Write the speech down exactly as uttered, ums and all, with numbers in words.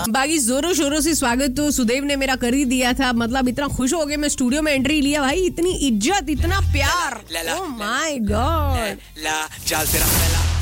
बाकी जोरों शोरों से स्वागत तो सुदेव ने मेरा कर ही दिया था. मतलब इतना खुश हो गए मैं स्टूडियो में एंट्री लिया भाई. इतनी इज्जत, इतना प्यार. Oh my God.